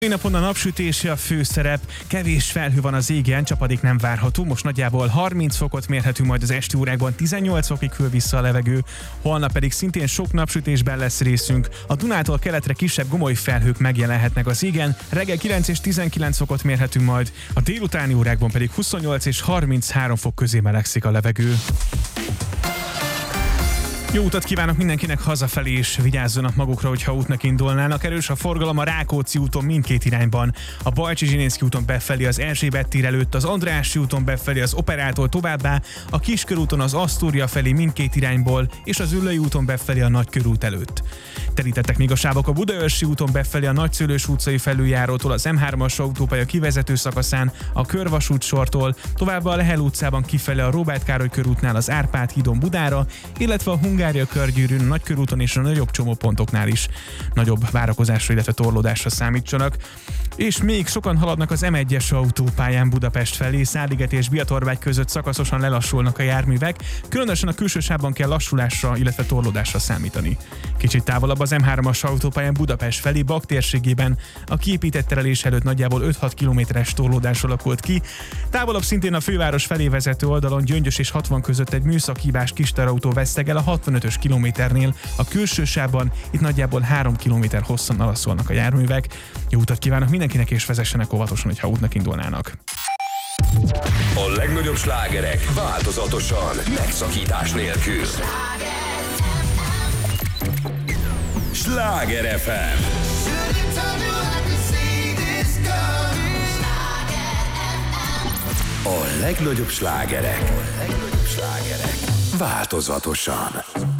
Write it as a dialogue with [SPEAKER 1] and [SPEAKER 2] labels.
[SPEAKER 1] Napon a napsütési a főszerep, kevés felhő van az égen, csapadék nem várható, most nagyjából 30 fokot mérhetünk majd az esti órákban, 18 fokig hűl vissza a levegő, holnap pedig szintén sok napsütésben lesz részünk, a Dunától keletre kisebb gomoly felhők megjelenhetnek az égen, reggel 9 és 19 fokot mérhetünk majd, a délutáni órákban pedig 28 és 33 fok közé melegszik a levegő. Jó utat kívánok mindenkinek hazafelé, és vigyázzanak magukra, hogyha útnak indulnának. Erős a forgalom a Rákóczi úton mindkét irányban. A Bajcsy-Zsilinszky úton befelé az Erzsébet tér előtt, az Andrássy úton befelé az Operától továbbá, a Kiskörúton az Asztória felé mindkét irányból, és az Üllői úton befelé a Nagykörút előtt. Terítettek még a sávok a Budaörsi úton befelé a Nagyszőlős utcai felüljárótól, az M3-as autópálya kivezető szakaszán, a Körvasút sortól, továbbá a Lehel utcában kifelé a Róbert Károly körútnál az Árpád hídon Budára, illetve a Hungária körgyűrűn, Nagykörúton és a nagyobb csomópontoknál is nagyobb várakozásra, illetve torlódásra számítsanak. És még sokan haladnak az M1-es autópályán Budapest felé, Száliget és Biatorbágy között szakaszosan lelassulnak a járművek, különösen a külső sávban kell lassulásra, illetve torlódásra számítani. Kicsit távolabb az M3-as autópályán Budapest felé, Bak térségében a kiépített terelés előtt nagyjából 5-6 kilométeres torlódás alakult ki. Távolabb szintén a főváros felé vezető oldalon Gyöngyös és 60 között egy műszaki-hibás kis terautó vesztegel a 65-ös kilométernél, a külső sávban itt nagyjából 3 kilométer hosszan alaszolnak a járművek. Jó utat kívánok mindenkinek, és vezessenek óvatosan, hogyha útnak indulnának.
[SPEAKER 2] A legnagyobb slágerek változatosan, megszakítás nélkül. Sláger FM. A legnagyobb slágerek változatosan.